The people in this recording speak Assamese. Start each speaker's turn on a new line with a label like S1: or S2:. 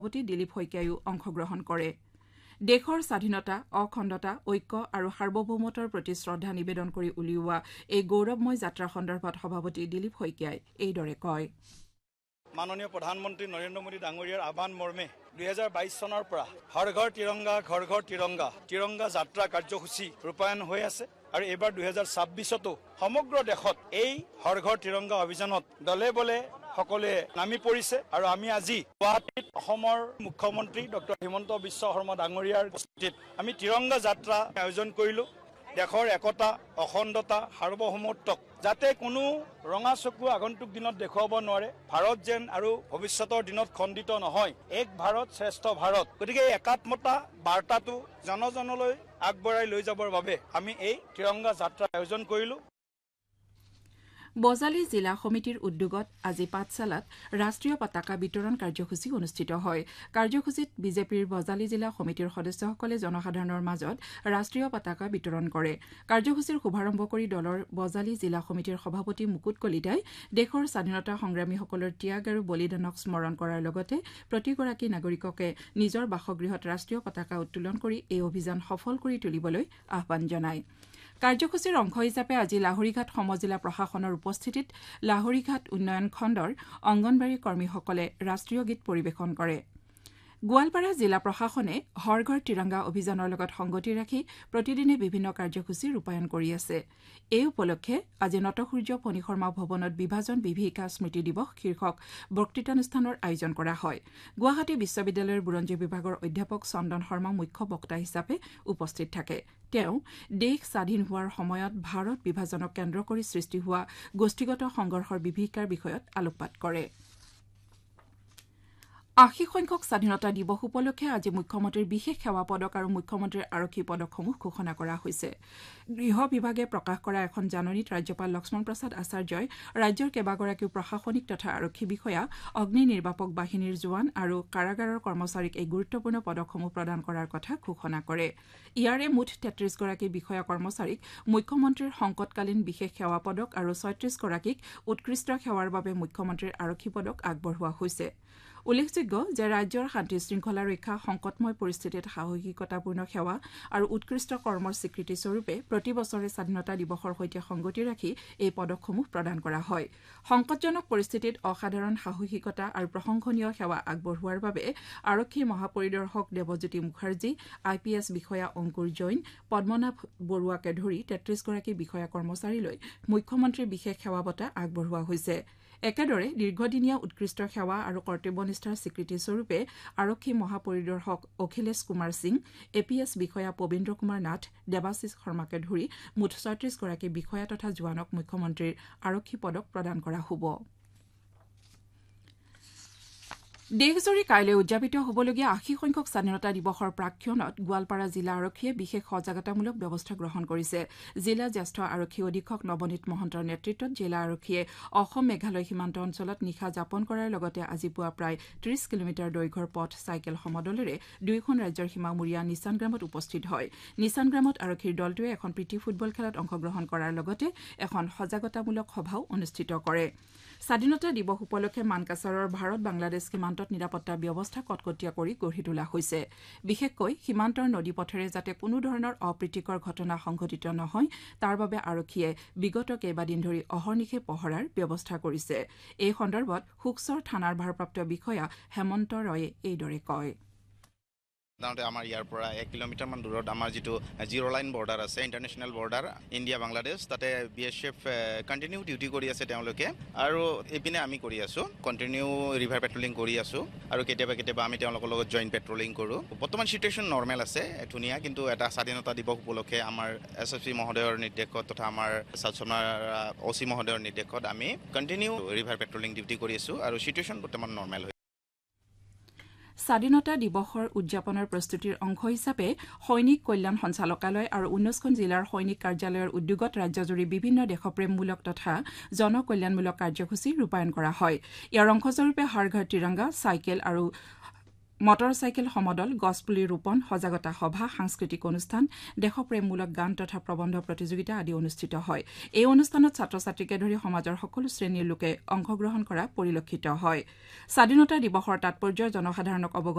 S1: সভাপতি দিলীপ শইকীয়ায়ো অংশগ্ৰহণ কৰে দেশৰ স্বাধীনতা অখণ্ডতা ঐক্য আৰু সাৰ্বভৌমত্বৰ প্ৰতি শ্ৰদ্ধা নিবেদন কৰি উলিওৱা এই গৌৰৱময় যাত্ৰা সন্দৰ্ভত সভাপতি দিলীপ শইকীয়াই এইদৰে কয়
S2: মাননীয় প্ৰধানমন্ত্ৰী নৰেন্দ্ৰ মোদী ডাঙৰীয়াৰ আহ্বান মৰ্মে 2022 চনৰ পৰা হৰ ঘৰ তিৰংগা ঘৰ ঘৰ তিৰংগা যাত্ৰা কাৰ্যসূচী ৰূপায়ণ হৈ আছে আৰু এইবাৰ 2026তো সমগ্ৰ দেশত এই হৰ ঘৰ তিৰংগা অভিযানত দলে বলে সকলোৱে নামি পৰিছে আৰু আমি আজি গুৱাহাটীত অসমৰ মুখ্যমন্ত্ৰী ডক্টৰ হিমন্ত বিশ্ব শৰ্মা ডাঙৰীয়াৰ উপস্থিতিত আমি তিৰংগা যাত্ৰা আয়োজন কৰিলো দেশৰ একতা অখণ্ডতা সাৰ্বভৌমত্বক যাতে কোনো ৰঙা চকু আগন্তুক দিনত দেখুৱাব নোৱাৰে ভাৰত যেন আৰু ভৱিষ্যতৰ দিনত খণ্ডিত নহয় এক ভাৰত শ্ৰেষ্ঠ ভাৰত গতিকে এই একাত্মতা বাৰ্তাটো জনজনলৈ আগবঢ়াই লৈ যাবৰ বাবে আমি এই তিৰংগা যাত্ৰা আয়োজন কৰিলো
S1: বজালী জিলা সমিতিৰ উদ্যোগত আজি পাঠশালাত ৰাষ্ট্ৰীয় পতাকা বিতৰণ কাৰ্যসূচী অনুষ্ঠিত হয় কাৰ্যসূচীত বিজেপিৰ বজালী জিলা সমিতিৰ সদস্যসকলে জনসাধাৰণৰ মাজত ৰাষ্ট্ৰীয় পতাকা বিতৰণ কৰে কাৰ্যসূচীৰ শুভাৰম্ভ কৰি দলৰ বজালী জিলা সমিতিৰ সভাপতি মুকুট কলিতাই দেশৰ স্বাধীনতা সংগ্ৰামীসকলৰ ত্যাগ আৰু বলিদানক স্মৰণ কৰাৰ লগতে প্ৰতিগৰাকী নাগৰিককে নিজৰ বাসগৃহত ৰাষ্ট্ৰীয় পতাকা উত্তোলন কৰি এই অভিযান সফল কৰি তুলিবলৈ আহ্বান জনায় কাৰ্যসূচীৰ অংশ হিচাপে আজি লাহৰীঘাট সমজিলা প্ৰশাসনৰ উপস্থিতিত লাহৰীঘাট উন্নয়ন খণ্ডৰ অংগনবাড়ী কৰ্মীসকলে ৰাষ্ট্ৰীয় গীত পৰিৱেশন কৰে গোৱালপাৰা জিলা প্ৰশাসনে হৰ ঘৰ তিৰংগা অভিযানৰ লগত সংগতি ৰাখি প্ৰতিদিনে বিভিন্ন কাৰ্যসূচী ৰূপায়ণ কৰি আছে এই উপলক্ষে আজি নটসূৰ্য ফণী শৰ্মা ভৱনত বিভাজন বিভীষিকা স্মৃতি দিৱস শীৰ্ষক বক্তৃতানুষ্ঠানৰ আয়োজন কৰা হয় গুৱাহাটী বিশ্ববিদ্যালয়ৰ বুৰঞ্জী বিভাগৰ অধ্যাপক চন্দন শৰ্মা মুখ্য বক্তা হিচাপে উপস্থিত থাকে তেওঁ দেশ স্বাধীন হোৱাৰ সময়ত ভাৰত বিভাজনক কেন্দ্ৰ কৰি সৃষ্টি হোৱা গোষ্ঠীগত সংঘৰ্ষৰ বিভীষিকাৰ বিষয়ত আলোকপাত কৰে ৮০ সংখ্যক স্বাধীনতা দিৱস উপলক্ষে আজি মুখ্যমন্ত্ৰীৰ বিশেষ সেৱা পদক আৰু মুখ্যমন্ত্ৰীৰ আৰক্ষী পদকসমূহ ঘোষণা কৰা হৈছে গৃহ বিভাগে প্ৰকাশ কৰা এখন জাননীত ৰাজ্যপাল লক্ষ্মণ প্ৰসাদ আচাৰ্যই ৰাজ্যৰ কেইবাগৰাকীও প্ৰশাসনিক তথা আৰক্ষী বিষয়া অগ্নি নিৰ্বাপক বাহিনীৰ জোৱান আৰু কাৰাগাৰৰ কৰ্মচাৰীক এই গুৰুত্বপূৰ্ণ পদকসমূহ প্ৰদান কৰাৰ কথা ঘোষণা কৰে ইয়াৰে মুঠ ৩৩ গৰাকী বিষয়া কৰ্মচাৰীক মুখ্যমন্ত্ৰীৰ সংকটকালীন বিশেষ সেৱা পদক আৰু ৩৬ গৰাকীক উৎকৃষ্ট সেৱাৰ বাবে মুখ্যমন্ত্ৰীৰ আৰক্ষী পদক আগবঢ়োৱা হৈছে উল্লেখযোগ্য যে ৰাজ্যৰ শান্তি শৃংখলা ৰক্ষা সংকটময় পৰিস্থিতিত সাহসিকতাপূৰ্ণ সেৱা আৰু উৎকৃষ্ট কৰ্মৰ স্বীকৃতি স্বৰূপে প্ৰতি বছৰে স্বাধীনতা দিৱসৰ সৈতে সংগতি ৰাখি এই পদকসমূহ প্ৰদান কৰা হয় সংকটজনক পৰিস্থিতিত অসাধাৰণ সাহসিকতা আৰু প্ৰশংসনীয় সেৱা আগবঢ়োৱাৰ বাবে আৰক্ষী মহাপৰিদৰ্শক দেৱজ্যোতি মুখাৰ্জী IPS বিষয়া অংকুৰ জৈন পদ্মনাভ বৰুৱাকে ধৰি ৩৩ গৰাকী বিষয়া কৰ্মচাৰীলৈ মুখ্যমন্ত্ৰীৰ বিশেষ সেৱা বঁটা আগবঢ়োৱা হৈছে একেদৰে দীৰ্ঘদিনীয়া উৎকৃষ্ট সেৱা আৰু কৰ্তব্যনিষ্ঠাৰ স্বীকৃতি স্বৰূপে আৰক্ষী মহাপৰিদৰ্শক অখিলেশ কুমাৰ সিং APS বিষয়া পবিন্দ্ৰ কুমাৰ নাথ দেৱাশিষ শৰ্মাকে ধৰি মুঠ ৩৬ গৰাকী বিষয়া তথা জোৱানক মুখ্যমন্ত্ৰীৰ আৰক্ষী পদক প্ৰদান কৰা হ'ব দেশজুৰি কাইলৈ উদযাপিত হ'বলগীয়া ৮০ সংখ্যক স্বাধীনতা দিৱসৰ প্ৰাক্ষণত গোৱালপাৰা জিলা আৰক্ষীয়ে বিশেষ সজাগতামূলক ব্যৱস্থা গ্ৰহণ কৰিছে জিলা জ্যেষ্ঠ আৰক্ষী অধীক্ষক নৱনীত মহন্তৰ নেতৃত্বত জিলা আৰক্ষীয়ে অসম মেঘালয় সীমান্ত অঞ্চলত নিশা যাপন কৰাৰ লগতে আজি পুৱা প্ৰায় ৩০ কিলোমিটাৰ দৈৰ্ঘ্যৰ পথ চাইকেল সমদলেৰে দুয়োখন ৰাজ্যৰ সীমামূৰীয়া নিচানগ্ৰামত উপস্থিত হয় নিচানগ্ৰামত আৰক্ষীৰ দলটোৱে এখন প্ৰীতি ফুটবল খেলত অংশগ্ৰহণ কৰাৰ লগতে এখন সজাগতামূলক সভাও অনুষ্ঠিত কৰে স্বাধীনতা দিৱস উপলক্ষে মানকাছাৰৰ ভাৰত বাংলাদেশ সীমান্তত নিৰাপত্তা ব্যৱস্থা কটকটীয়া কৰি গঢ়ি তোলা হৈছে বিশেষকৈ সীমান্তৰ নদীপথেৰে যাতে কোনো ধৰণৰ অপ্ৰীতিকৰ ঘটনা সংঘটিত নহয় তাৰ বাবে আৰক্ষীয়ে বিগত কেইবাদিন ধৰি অহৰ্নিশে পহৰাৰ ব্যৱস্থা কৰিছে এই সন্দৰ্ভত হুকচৰ থানাৰ ভাৰপ্ৰাপ্ত বিষয়া হেমন্ত ৰয়ে এইদৰে কয়
S3: সাধাৰণতে আমাৰ ইয়াৰ পৰা 1 কিলোমিটাৰমান দূৰত আমাৰ যিটো জিৰ' লাইন বৰ্ডাৰ আছে ইণ্টাৰনেশ্যনেল বৰ্ডাৰ ইণ্ডিয়া বাংলাদেশ তাতে BSF কণ্টিনিউ ডিউটি কৰি আছে তেওঁলোকে আৰু এইপিনে আমি কৰি আছোঁ কণ্টিনিউ ৰিভাৰ পেট্ৰলিং কৰি আছোঁ আৰু কেতিয়াবা আমি তেওঁলোকৰ লগত জইণ্ট পেট্ৰলিং কৰোঁ বৰ্তমান চিটুৱেশ্যন নৰ্মেল আছে ধুনীয়া কিন্তু এটা স্বাধীনতা দিৱস উপলক্ষে আমাৰ SSP মহোদয়ৰ নিৰ্দেশত তথা আমাৰ চাউথনাৰ OC মহোদয়ৰ নিৰ্দেশত আমি কণ্টিনিউ ৰিভাৰ পেট্ৰলিং ডিউটি কৰি আছোঁ আৰু চিটুৱেশ্যন বৰ্তমান নৰ্মেল
S1: স্বাধীনতা দিৱসৰ উদযাপনৰ প্ৰস্তুতিৰ অংশ হিচাপে সৈনিক কল্যাণ সঞ্চালকালয় আৰু 19খন জিলাৰ সৈনিক কাৰ্যালয়ৰ উদ্যোগত ৰাজ্যজুৰি বিভিন্ন দেশপ্ৰেমমূলক তথা জনকল্যাণমূলক কাৰ্যসূচী ৰূপায়ণ কৰা হয় ইয়াৰ অংশস্বৰূপে হৰ ঘৰ তিৰংগা চাইকেল আৰু মটৰ চাইকেল সমদল গছপুলি ৰোপণ সজাগতা সভা সাংস্কৃতিক অনুষ্ঠান দেশপ্ৰেমমূলক গান তথা প্ৰবন্ধ প্ৰতিযোগিতা আদি অনুষ্ঠিত হয় এই অনুষ্ঠানত ছাত্ৰ ছাত্ৰীকে ধৰি সমাজৰ সকলো শ্ৰেণীৰ লোকে অংশগ্ৰহণ কৰা পৰিলক্ষিত হয় স্বাধীনতা দিৱসৰ তাৎপৰ্য জনসাধাৰণক অৱগত